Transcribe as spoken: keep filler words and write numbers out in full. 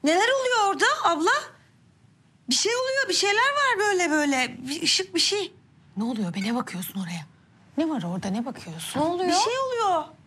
Neler oluyor orada abla? Bir şey oluyor, bir şeyler var böyle böyle. Bir ışık bir şey. Ne oluyor be? Ne bakıyorsun oraya? Ne var orada? Ne bakıyorsun? Ne oluyor? Bir şey oluyor.